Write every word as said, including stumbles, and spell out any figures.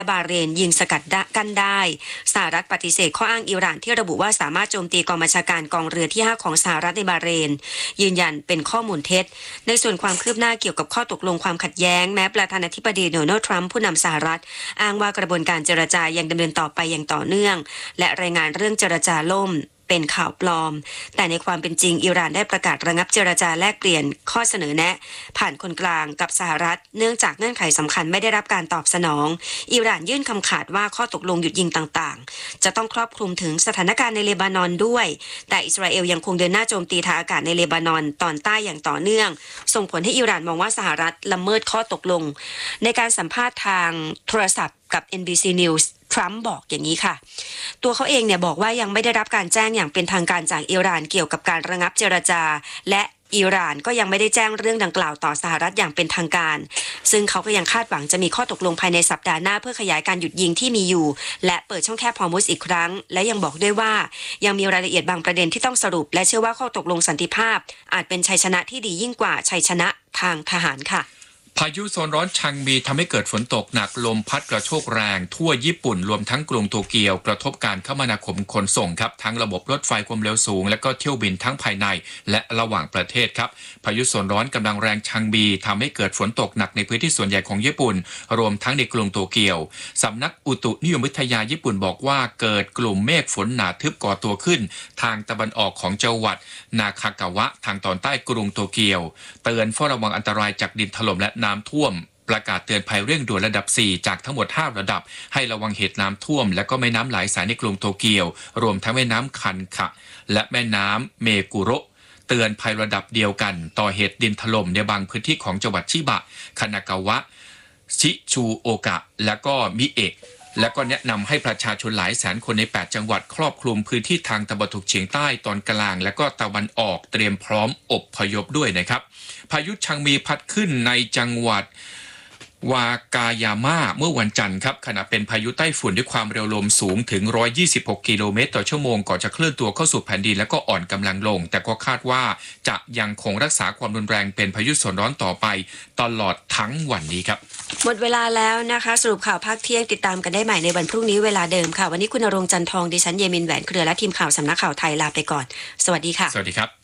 บาห์เรนยิงสกัดกั้นได้สหรัฐปฏิเสธข้ออ้างอิหร่านที่ระบุว่าสามารถโจมตีกองบัญชาการกองเรือที่ห้าของสหรัฐในบาห์เรนยืนยันเป็นข้อมูลเท็จในส่วนความคืบหน้าเกี่ยวกับข้อตกลงความขัดแย้งแม้ประธานาธิบดีโดนัลด์ทรัมป์ผู้นำสหรัฐอ้างว่ากระบวนการเจรจายังดำเนินต่อไปอย่างต่อเนื่องและรายงานเรื่องเจรจาล่มเป็นข่าวปลอมแต่ในความเป็นจริงอิหร่านได้ประกาศระงับเจรจาแลกเปลี่ยนข้อเสนอแนะผ่านคนกลางกับสหรัฐเนื่องจากเงื่อนไขสำคัญไม่ได้รับการตอบสนองอิหร่านยื่นคำขาดว่าข้อตกลงหยุดยิงต่างๆจะต้องครอบคลุมถึงสถานการณ์ในเลบานอนด้วยแต่อิสราเอลยังคงเดินหน้าโจมตีทางอากาศในเลบานอนตอนใต้อย่างต่อเนื่องส่งผลให้อิหร่านมองว่าสหรัฐละเมิดข้อตกลงในการสัมภาษณ์ทางโทรศัพท์กับ เอ็น บี ซี Newsทรัมป์บอกอย่างนี้ค่ะตัวเขาเองเนี่ยบอกว่ายังไม่ได้รับการแจ้งอย่างเป็นทางการจากอิหร่านเกี่ยวกับการระงับเจรจาและอิหร่านก็ยังไม่ได้แจ้งเรื่องดังกล่าวต่อสหรัฐอย่างเป็นทางการซึ่งเขาก็ยังคาดหวังจะมีข้อตกลงภายในสัปดาห์หน้าเพื่อขยายการหยุดยิงที่มีอยู่และเปิดช่องแคบฮอร์มุซอีกครั้งและยังบอกด้วยว่ายังมีรายละเอียดบางประเด็นที่ต้องสรุปและเชื่อว่าข้อตกลงสันติภาพอาจเป็นชัยชนะที่ดียิ่งกว่าชัยชนะทางทหารค่ะพายุโซนร้อนชังมีทำให้เกิดฝนตกหนักลมพัดกระโชกแรงทั่วญี่ปุ่นรวมทั้งกรุงโตเกียวกระทบการคมนาคมขนส่งครับทั้งระบบรถไฟความเร็วสูงและก็เที่ยวบินทั้งภายในและระหว่างประเทศครับพายุโซนร้อนกำลังแรงชังมีทำให้เกิดฝนตกหนักในพื้นที่ส่วนใหญ่ของญี่ปุ่นรวมทั้งในกรุงโตเกียวสำนักอุตุนิยมวิทยาญี่ปุ่นบอกว่าเกิดกลุ่มเมฆฝนหนาทึบก่อตัวขึ้นทางตะวันออกของจังหวัดนาคากาวะทางตอนใต้กรุงโตเกียวเตือนเฝ้าระวังอันตรายจากดินถล่มและน้ำท่วมประกาศเตือนภัยเร่งด่วนระดับสี่จากทั้งหมดห้าระดับให้ระวังเหตุน้ำท่วมและก็แม่น้ำหลายสายในกรุงโตเกียวรวมทั้งแม่น้ำคันคะและแม่น้ำเมกุโระเตือนภัยระดับเดียวกันต่อเหตุดินถล่มในบางพื้นที่ของจังหวัดชิบะคานากาวะชิชูโอกะและก็มิเอะและก็แนะนำให้ประชาชนหลายแสนคนในแปดจังหวัดครอบคลุมพื้นที่ทางตะวันตกเฉียงใต้ตอนกลางและก็ตะวันออกเตรียมพร้อมอพยพด้วยนะครับพายุชังมีพัดขึ้นในจังหวัดวากายาม่าเมื่อวันจันทร์ครับขณะเป็นพายุไต้ฝุ่นด้วยความเร็วลมสูงถึงหนึ่งร้อยยี่สิบหกกิโลเมตรต่อชั่วโมงก่อนจะเคลื่อนตัวเข้าสู่แผ่นดินแล้วก็อ่อนกำลังลงแต่ก็คาดว่าจะยังคงรักษาความรุนแรงเป็นพายุโซนร้อนต่อไปตลอดทั้งวันนี้ครับหมดเวลาแล้วนะคะสรุปข่าวภาคเที่ยงติดตามกันได้ใหม่ในวันพรุ่งนี้เวลาเดิมค่ะวันนี้คุณณรงค์จันทองดิฉันเยมินแหวนเครือและทีมข่าวสำนักข่าวไทยลาไปก่อนสวัสดีค่ะสวัสดีครับ